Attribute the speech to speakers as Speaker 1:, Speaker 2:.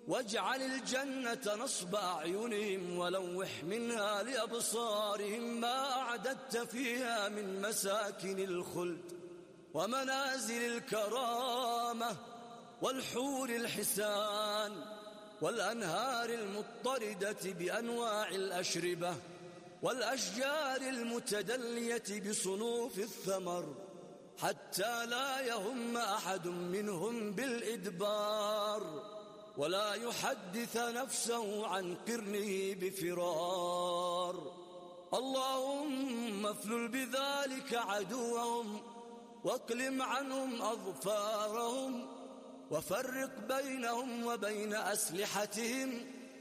Speaker 1: واجعل الجنة نصب أعينهم ولوح منها لأبصارهم ما أعددت فيها من مساكن الخلد ومنازل الكرامة والحور الحسان والأنهار المضطردة بأنواع الأشربة والأشجار المتدلية بصنوف الثمر حتى لا يهم أحد منهم بالإدبار ولا يحدث نفسه عن قرنه بفرار. اللهم افلل بذلك عدوهم واكلم عنهم أظفارهم وفرق بينهم وبين أسلحتهم